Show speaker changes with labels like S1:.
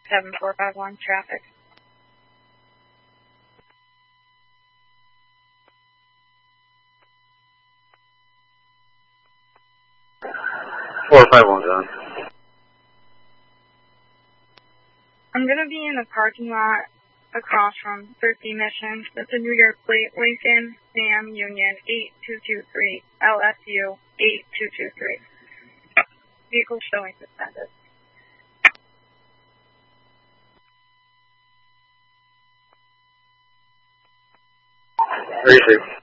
S1: 7451 traffic. I'm going to be in the parking lot across from Thrifty Mission. That's a New York plate, Lincoln, Sam, Union, 8223, LSU, 8223. Vehicle showing suspended.
S2: Very safe.